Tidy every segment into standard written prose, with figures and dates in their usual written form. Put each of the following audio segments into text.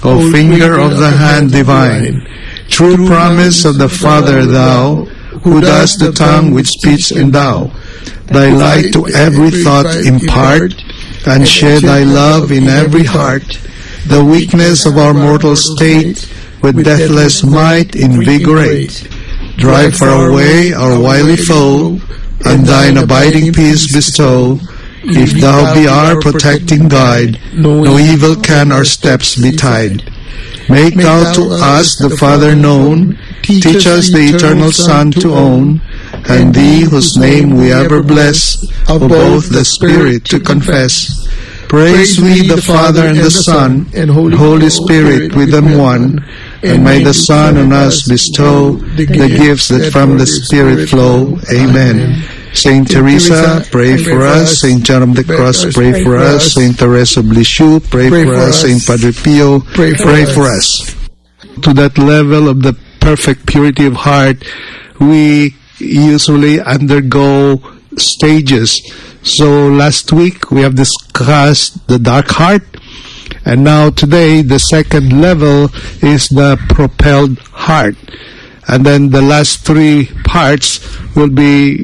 O finger of the hand divine, true promise of the Father thou, who dost the tongue with speech endow, thy light to every thought impart, and shed thy love in every heart, the weakness of our mortal state with deathless might invigorate, drive far away our wily foe, and thine abiding peace bestow. If thou be our protecting guide, no evil can our steps betide. Make thou to us the Father known, teach us the eternal Son to own, and thee whose name we ever bless, of both the Spirit to confess. Praise we the Father and the Son, and Holy Spirit with them one, and may the Son on us bestow the gifts that from the Spirit flow. Amen. Saint Teresa, pray for us. Saint John of the Cross, pray for us. Saint Teresa of Lisieux, pray for us. Saint Padre Pio, pray for us. To that level of the perfect purity of heart, we usually undergo stages. So last week we have discussed the dark heart, and now today the second level is the propelled heart. And then the last three parts will be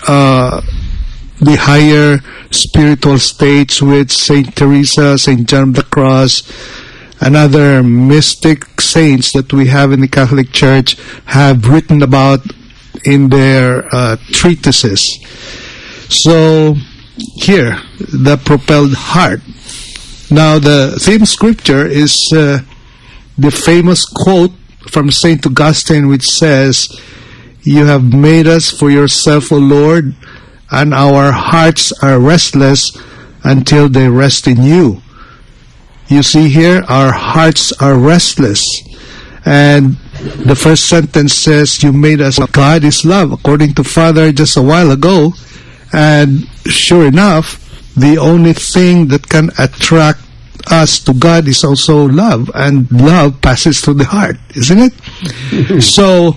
the higher spiritual states with Saint Teresa, Saint John of the Cross, and other mystic saints that we have in the Catholic Church have written about in their treatises. So here, the propelled heart. Now the theme scripture is the famous quote from Saint Augustine, which says, "You have made us for yourself, O Lord, and our hearts are restless until they rest in you." You see here, our hearts are restless. And the first sentence says, "You made us." God is love, according to Father just a while ago. And sure enough, the only thing that can attract us to God is also love. And love passes through the heart, isn't it? So,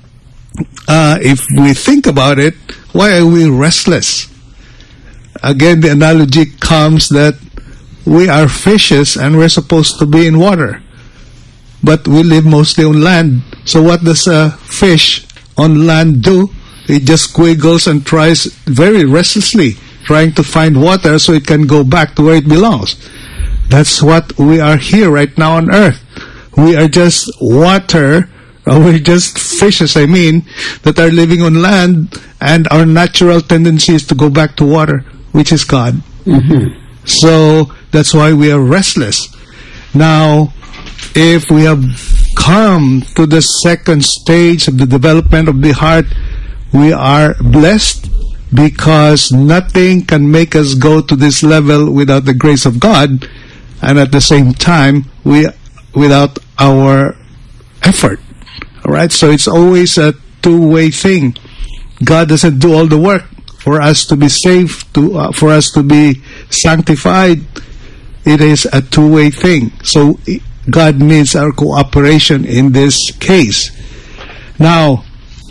if we think about it, why are we restless? Again, the analogy comes that we are fishes and we're supposed to be in water. But we live mostly on land. So what does a fish on land do? It just squiggles and tries very restlessly, trying to find water so it can go back to where it belongs. That's what we are here right now on earth. We are just water, or we're just fishes, that are living on land, and our natural tendency is to go back to water, which is God. Mm-hmm. So that's why we are restless. Now, if we have come to the second stage of the development of the heart, we are blessed, because nothing can make us go to this level without the grace of God, and at the same time, without our effort. Alright, so it's always a two-way thing. God doesn't do all the work for us to be saved, for us to be sanctified. It is a two-way thing. So God needs our cooperation in this case. Now,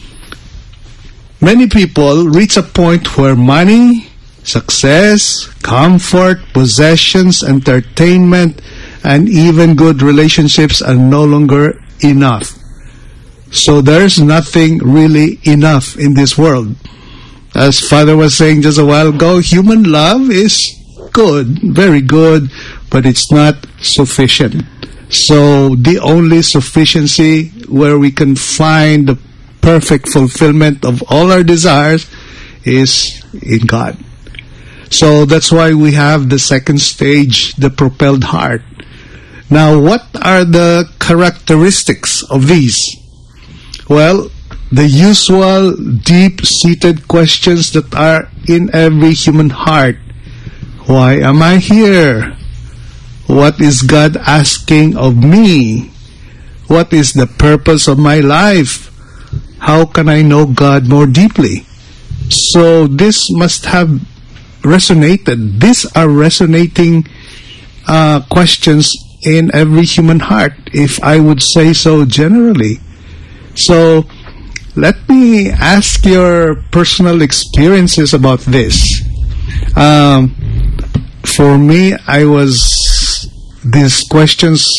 many people reach a point where money, success, comfort, possessions, entertainment, and even good relationships are no longer enough. So there's nothing really enough in this world. As Father was saying just a while ago, human love is good, very good, but it's not sufficient. So the only sufficiency where we can find the perfect fulfillment of all our desires is in God. So that's why we have the second stage, the propelled heart. Now, what are the characteristics of these? Well, the usual deep-seated questions that are in every human heart. Why am I here? What is God asking of me? What is the purpose of my life? How can I know God more deeply? So this must have resonated. These are resonating questions in every human heart, if I would say so generally. So let me ask your personal experiences about this. For me, these questions